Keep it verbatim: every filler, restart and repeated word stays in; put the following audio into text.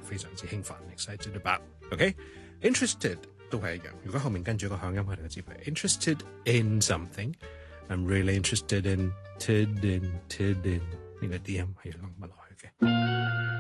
非常之興奮 excited about。OK，interested、okay? 都係一樣。如果後面跟住一個響音，我哋就知係 interested in something。I'm really interested in ted in ted in 呢個 D M 係要落乜落去嘅。